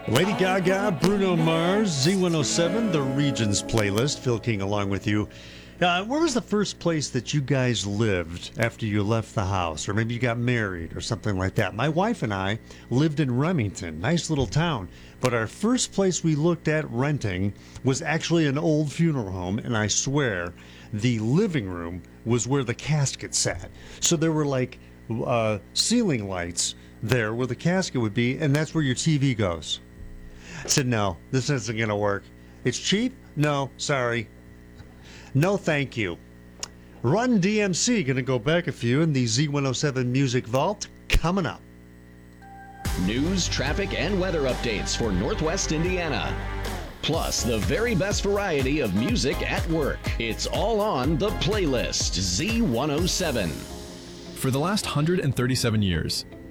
Lady Gaga, Bruno Mars, Z107, the Regions playlist. Phil King along with you. Where was the first place that you guys lived after you left the house? Or maybe you got married or something like that. My wife and I lived in Remington, nice little town. But our first place we looked at renting was actually an old funeral home. And I swear, the living room was where the casket sat. So there were like ceiling lights there where the casket would be. And that's where your TV goes. I said, no, this isn't going to work. It's cheap? No, sorry. No, thank you. Run DMC going to go back a few in the Z107 Music Vault coming up. News, traffic, and weather updates for Northwest Indiana. Plus, the very best variety of music at work. It's all on the playlist Z107. For the last 137 years,